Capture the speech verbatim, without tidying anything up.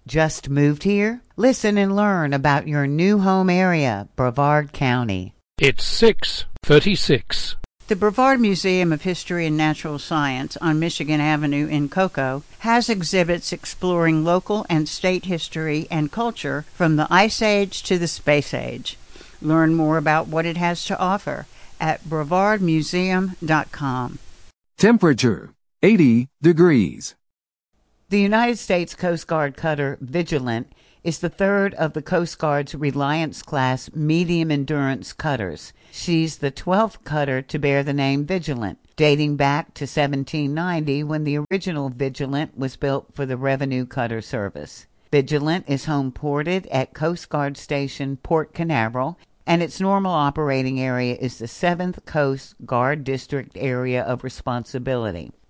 Just moved here? Listen and learn about your new home area, Brevard County. It's six thirty-six. The Brevard Museum of History and Natural Science on Michigan Avenue in Cocoa has exhibits exploring local and state history and culture from the Ice Age to the Space Age. Learn more about what it has to offer at brevard museum dot com. Temperature, eighty degrees. The United States Coast Guard cutter Vigilant is the third of the Coast Guard's Reliance-class medium-endurance cutters. She's the twelfth cutter to bear the name Vigilant, dating back to seventeen ninety when the original Vigilant was built for the Revenue Cutter Service. Vigilant is home ported at Coast Guard Station Port Canaveral, and its normal operating area is the seventh Coast Guard District Area of Responsibility.